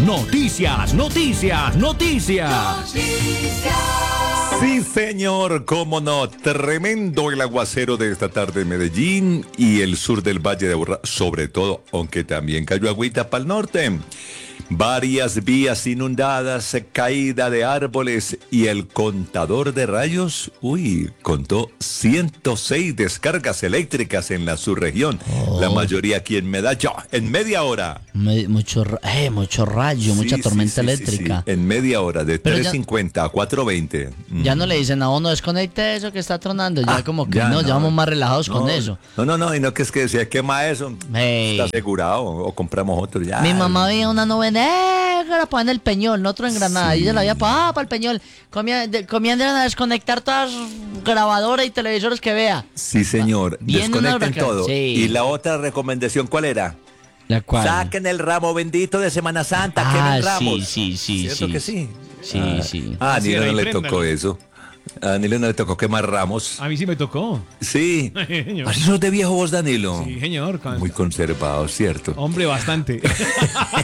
Noticias, noticias, noticias. Sí, señor, cómo no. Tremendo el aguacero de esta tarde en Medellín y el sur del Valle de Aburrá, sobre todo, aunque también cayó agüita para el norte. Varias vías inundadas, caída de árboles y el contador de rayos, contó 106 descargas eléctricas en la subregión. La mayoría aquí en Medallo, en media hora. Mucho rayo, mucha tormenta eléctrica. Sí. En media hora, de Pero 3:50 a 4:20. Ya no le dicen a uno, desconecte eso que está tronando. Ya como que ya no, no. ya vamos más relajados con eso. No, y no que es que se quema eso. Está asegurado o compramos otro ya. Mi mamá veía una nube negra para en el Peñol, nosotros en Granada, y ella la veía para el Peñol. Comiendo a desconectar todas las grabadoras y televisores que vea. Sí, señor. Desconecten todo. Sí. Y la otra recomendación, ¿cuál era? ¿La cual? Saquen el ramo bendito de Semana Santa, quemen ramos. Sí. ¿Cierto que sí? Sí. A Danilo no le préndalo. tocó eso. A Danilo no le tocó quemar ramos. A mí sí me tocó. Sí. Señor. ¿Así sos de viejo vos, Danilo? Sí, señor. Muy conservado, ¿cierto? Hombre, bastante.